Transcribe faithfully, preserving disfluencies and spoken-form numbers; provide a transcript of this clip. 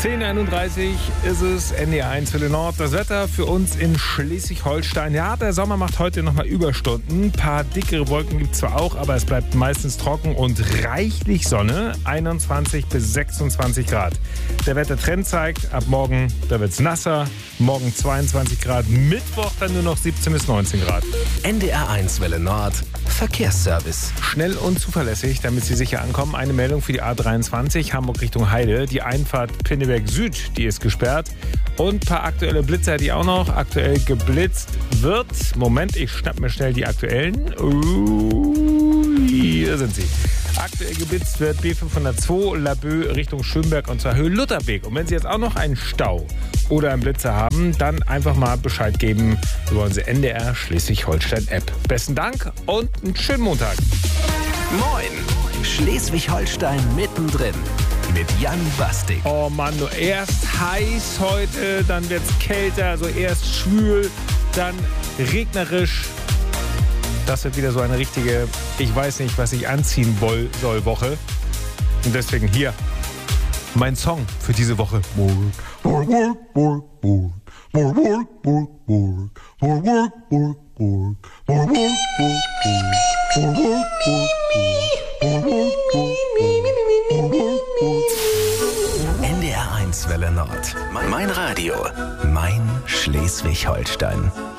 zehn Uhr einunddreißig ist es, N D R eins Welle Nord. Das Wetter für uns in Schleswig-Holstein. Ja, der Sommer macht heute nochmal Überstunden. Ein paar dickere Wolken gibt es zwar auch, aber es bleibt meistens trocken und reichlich Sonne. einundzwanzig bis sechsundzwanzig Grad. Der Wettertrend zeigt, ab morgen, da wird es nasser. Morgen zweiundzwanzig Grad. Mittwoch dann nur noch siebzehn bis neunzehn Grad. N D R eins Welle Nord. Verkehrsservice. Schnell und zuverlässig, damit Sie sicher ankommen. Eine Meldung für die A dreiundzwanzig, Hamburg Richtung Heide. Die Einfahrt Pinneberg Süd, die ist gesperrt. Und ein paar aktuelle Blitzer, die auch noch aktuell geblitzt wird. Moment, ich schnapp mir schnell die aktuellen. Uh, hier sind sie. Aktuell geblitzt wird B fünfhundertzwei Laboe Richtung Schönberg und zwar Höhe Lutherweg. Und wenn Sie jetzt auch noch einen Stau oder einen Blitzer haben, dann einfach mal Bescheid geben über unsere N D R Schleswig-Holstein-App. Besten Dank und einen schönen Montag. Moin! Schleswig-Holstein mittendrin mit Jan Bastik. Oh Mann, nur erst heiß heute, dann wird's kälter, also erst schwül, dann regnerisch. Das wird wieder so eine richtige, ich weiß nicht, was ich anziehen woll, soll, Woche. Und deswegen hier mein Song für diese Woche. N D R eins Welle Nord. Mein Radio. Mein Schleswig-Holstein.